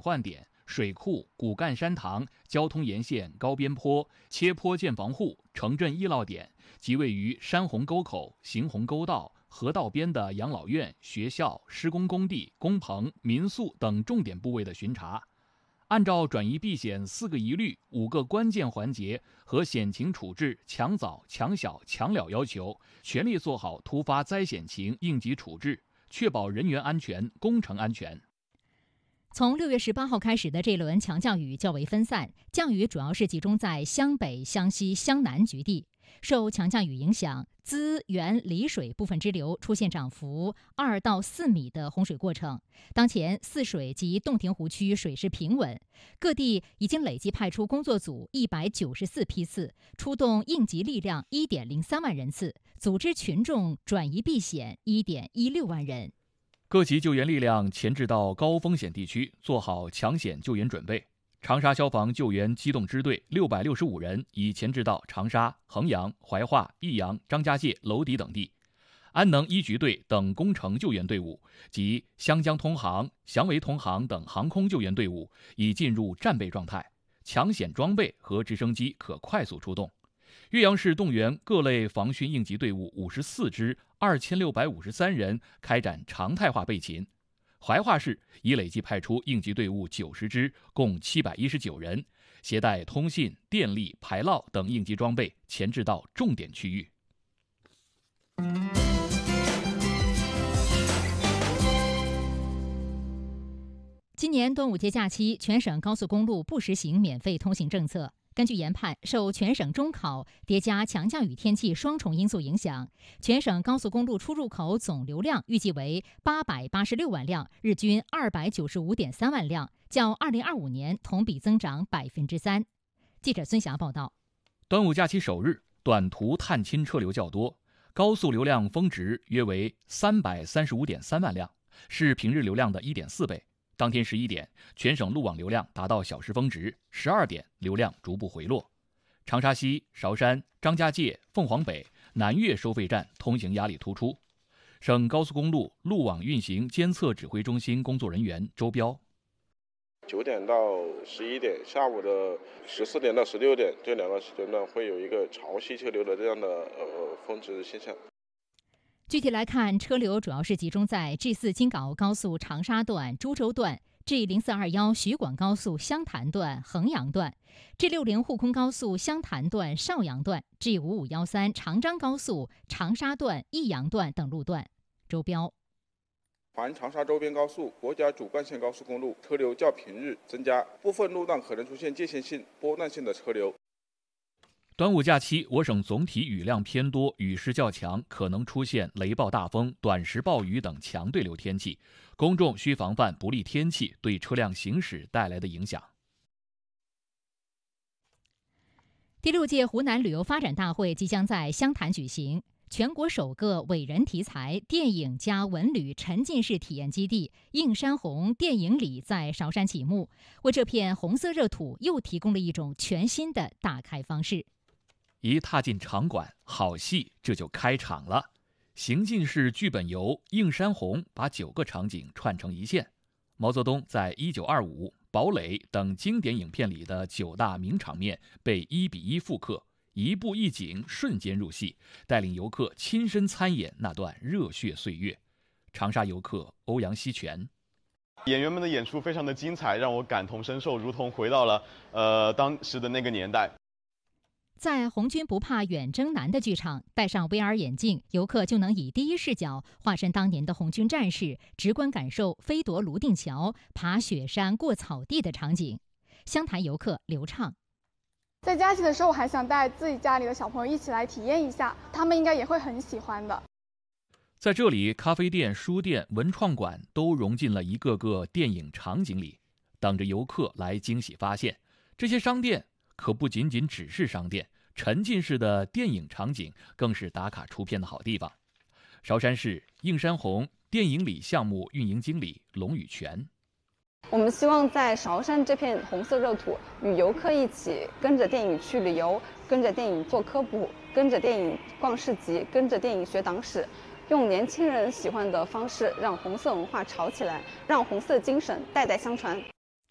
换点、水库、骨干山塘、交通沿线高边坡、切坡建房户、城镇易涝点及位于山洪沟口、行洪沟道、河道边的养老院、学校、施工工地、工棚、民宿等重点部位的巡查。按照转移避险4个一律、5个关键环节和险情处置强早、强小、强了要求，全力做好突发灾险情应急处置，确保人员安全、工程安全。 从6月18号开始的这轮强降雨较为分散，降雨主要是集中在湘北、湘西、湘南局地。受强降雨影响，资源里水部分支流出现涨幅2到4米的洪水过程。当前泗水及洞庭湖区水势平稳，各地已经累计派出工作组194批次，出动应急力量1.03万人次，组织群众转移避险1.16万人。 各级救援力量前置到高风险地区，做好抢险救援准备。长沙消防救援机动支队665人已前置到长沙、衡阳、怀化、益阳、张家界、娄底等地。安能一局队等工程救援队伍及湘江通航、祥维通航等航空救援队伍已进入战备状态，抢险装备和直升机可快速出动。岳阳市动员各类防汛应急队伍54支，2653人开展常态化备勤。怀化市已累计派出应急队伍90支，共719人，携带通信、电力、排涝等应急装备前置到重点区域。 今年端午节假期，全省高速公路不实行免费通行政策。根据研判，受全省中考叠加强降雨天气双重因素影响，全省高速公路出入口总流量预计为886万辆，日均295.3万辆，较2025年同比增长3%。记者孙霞报道。 端午假期首日，短途探亲车流较多，高速流量峰值约为335.3万辆，是平日流量的1.4倍。当天11点，全省路网流量达到小时峰值，12点流量逐步回落。长沙西、韶山、张家界、凤凰北、南岳收费站通行压力突出。省高速公路路网运行监测指挥中心工作人员周彪 ：9点到11点，下午的14点到16点这2个时间段会有一个潮汐车流的这样的峰值现象。 具体来看，车流主要是集中在 G4 京港高速长沙段、株洲段、G0421 徐广高速湘潭段、衡阳段、G60 沪昆高速湘潭段、邵阳段、G5513 长张高速长沙段、益阳段等路段。周标： 环长沙周边高速、国家主干线高速公路车流较平日增加，部分路段可能出现界限性、波段性的车流。 端午假期，我省总体雨量偏多，雨势较强，可能出现雷暴大风、短时暴雨等强对流天气，公众需防范不利天气对车辆行驶带来的影响。 第6届湖南旅游发展大会即将在湘潭举行，全国首个伟人题材电影加文旅沉浸式体验基地映山红电影里在韶山启幕，为这片红色热土又提供了一种全新的打开方式。 一踏进场馆，好戏这就开场了。行进式剧本游映山红把9个场景串成一线。毛泽东在1925、堡垒等经典影片里的9大名场面被1比1复刻，一步一景瞬间入戏，带领游客亲身参演那段热血岁月。长沙游客欧阳希全： 演员们的演出非常的精彩，让我感同身受，如同回到了当时的那个年代。 在红军不怕远征难的剧场，戴上 VR 眼镜，游客就能以第一视角化身当年的红军战士，直观感受飞夺泸定桥、爬雪山、过草地的场景。湘潭游客刘畅： 在假期的时候，我还想带自己家里的小朋友一起来体验一下，他们应该也会很喜欢的。 在这里，咖啡店、书店、文创馆都融进了一个个电影场景里，等着游客来惊喜发现。这些商店可不仅仅只是商店，沉浸式的电影场景更是打卡出片的好地方。韶山市映山红电影里项目运营经理龙宇全： 我们希望在韶山这片红色热土，与游客一起跟着电影去旅游，跟着电影做科普，跟着电影逛市集，跟着电影学党史，用年轻人喜欢的方式让红色文化炒起来，让红色精神代代相传。